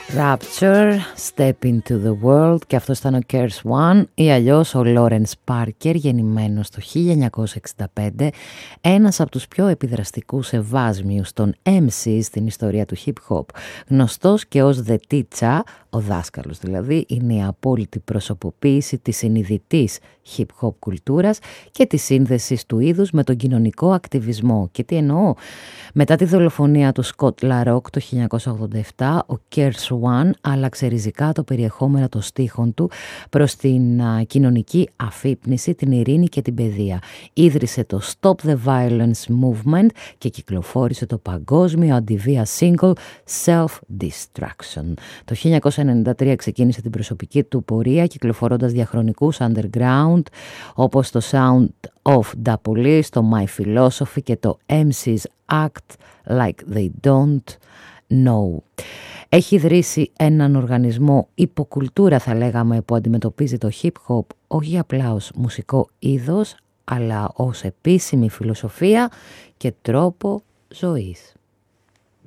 Rapture, Step into the World, και αυτό ήταν ο Curse One ή αλλιώς ο Lawrence Parker, γεννημένος το 1965, ένας από τους πιο επιδραστικούς ευάσμιους των MC στην ιστορία του hip hop, γνωστός και ως The Teacher, ο δάσκαλος δηλαδή, είναι η απόλυτη προσωποποίηση της συνειδητής hip hop κουλτούρας και της σύνδεσης του είδους με τον κοινωνικό ακτιβισμό. Και τι εννοώ? Μετά τη δολοφονία του Scott LaRock το 1987, ο Curse One άλλαξε ριζικά το περιεχόμενο των στίχων του προς την κοινωνική αφύπνιση, την ειρήνη και την παιδεία. Ίδρυσε το Stop the Violence Movement και κυκλοφόρησε το παγκόσμιο αντιβία single Self-Destruction. Το 1993 ξεκίνησε την προσωπική του πορεία κυκλοφορώντας διαχρονικούς underground όπως το Sound of Da Police, το My Philosophy και το MC's Act Like They Don't Know. Έχει ιδρύσει έναν οργανισμό υποκουλτούρα, θα λέγαμε, που αντιμετωπίζει το hip hop όχι απλά ως μουσικό είδος, αλλά ως επίσημη φιλοσοφία και τρόπο ζωής.